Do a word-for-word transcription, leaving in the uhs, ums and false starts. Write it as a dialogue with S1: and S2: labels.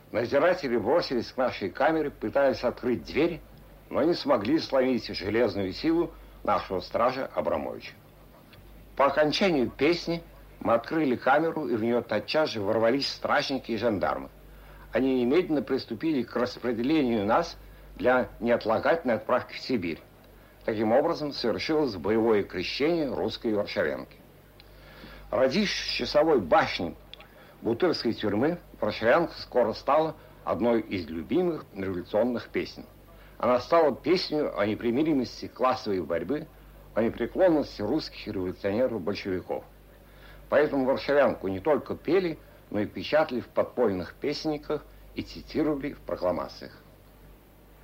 S1: Надзиратели бросились к нашей камере, пытаясь открыть дверь, но не смогли сломить железную силу нашего стража Абрамовича. По окончанию песни мы открыли камеру, и в нее тотчас же ворвались стражники и жандармы. Они немедленно приступили к распределению нас для неотлагательной отправки в Сибирь. Таким образом, совершилось боевое крещение русской Варшавянки. Родившись в часовой башне Бутырской тюрьмы, Варшавянка скоро стала одной из любимых революционных песен. Она стала песней о непримиримости классовой борьбы, о непреклонности русских революционеров-большевиков. Поэтому Варшавянку не только пели, но и печатали в подпольных песенниках и цитировали в прокламациях.